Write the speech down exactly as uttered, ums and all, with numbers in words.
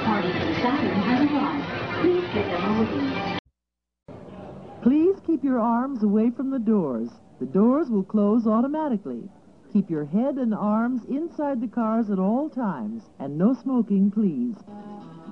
party from Saturn has arrived. Please get them over. Please keep your arms away from the doors. The doors will close automatically. Keep your head and arms inside the cars at all times. And no smoking, please.